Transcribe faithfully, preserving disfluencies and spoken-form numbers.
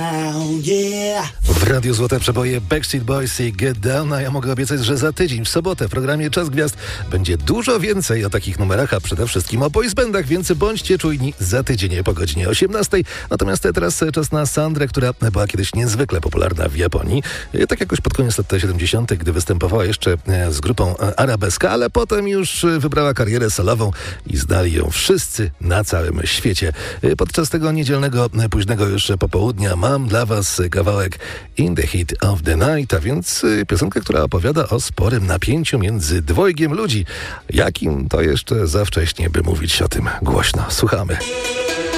down, yeah. W Radiu Złote Przeboje Backstreet Boys i Get Down, a ja mogę obiecać, że za tydzień w sobotę w programie Czas Gwiazd będzie dużo więcej o takich numerach, a przede wszystkim o boysbandach, więc bądźcie czujni za tydzień po godzinie osiemnastej. Natomiast teraz czas na Sandrę, która była kiedyś niezwykle popularna w Japonii. Tak jakoś pod koniec lat siedemdziesiątych, gdy występowała jeszcze z grupą Arabeska, ale potem już wybrała karierę solową i znali ją wszyscy na całym świecie. Podczas tego niedzielnego, późnego już popołudnia mam dla was kawałek In the Heat of the Night, a więc piosenkę, która opowiada o sporym napięciu między dwojgiem ludzi. Jakim to jeszcze za wcześnie, by mówić o tym głośno. Słuchamy.